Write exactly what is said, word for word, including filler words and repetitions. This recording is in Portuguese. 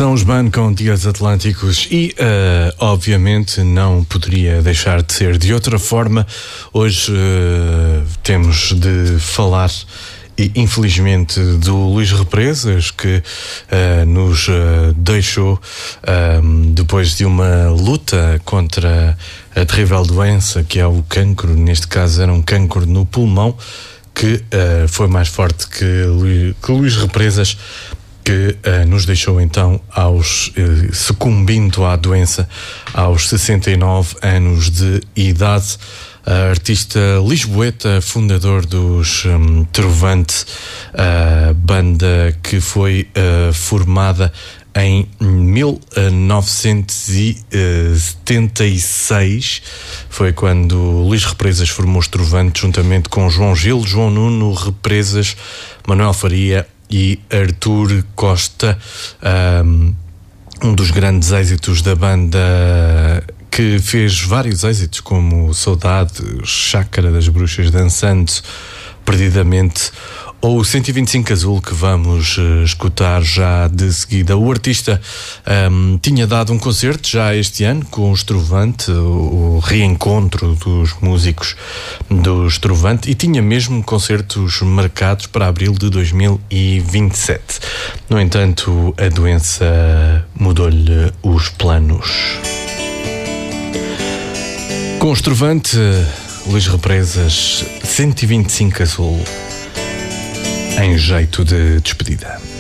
São os Band com Dias Atlânticos e, uh, obviamente, não poderia deixar de ser de outra forma. Hoje uh, temos de falar, e infelizmente, do Luís Represas, que uh, nos uh, deixou uh, depois de uma luta contra a terrível doença que é o cancro. Neste caso era um cancro no pulmão, que uh, foi mais forte que, Lu- que Luís Represas, que uh, nos deixou então aos uh, sucumbindo à doença aos sessenta e nove anos de idade. Uh, artista lisboeta, fundador dos um, Trovante, uh, banda que foi uh, formada em mil novecentos e setenta e seis. Foi quando Luís Represas formou os Trovante juntamente com João Gil, João Nuno Represas, Manuel Faria e Artur Costa. Um, um dos grandes êxitos da banda, que fez vários êxitos como Saudade, Chácara das Bruxas Dançando, Perdidamente, ou o cento e vinte e cinco Azul, que vamos uh, escutar já de seguida. O artista um, tinha dado um concerto já este ano com os Trovante, o, o reencontro dos músicos dos Trovante, e tinha mesmo concertos marcados para abril de dois mil e vinte e sete. No entanto, a doença mudou-lhe os planos. Com os Trovante, Luís Represas, cento e vinte e cinco Azul, em jeito de despedida.